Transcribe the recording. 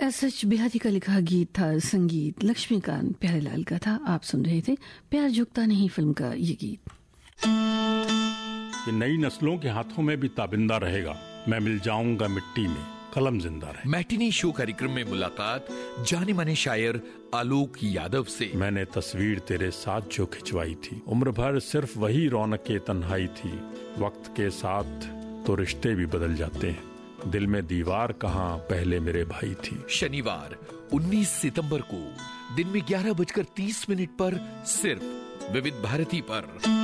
SH Bihari का लिखा गीत था, संगीत लक्ष्मीकांत प्यारेलाल का था। आप सुन रहे थे प्यार झुकता नहीं फिल्म का ये गीत। ये नई नस्लों के हाथों में भी ताबिंदा रहेगा, मैं मिल जाऊंगा मिट्टी में, कलम जिंदा रहे। मैटिनी शो कार्यक्रम में मुलाकात जाने माने शायर आलोक यादव से। मैंने तस्वीर तेरे साथ जो खिंचवाई थी, उम्र भर सिर्फ वही रौनक तन्हाई थी। वक्त के साथ तो रिश्ते भी बदल जाते हैं, दिल में दीवार कहाँ पहले मेरे भाई थी। शनिवार 19 सितंबर को दिन में 11:30 पर सिर्फ विविध भारती पर।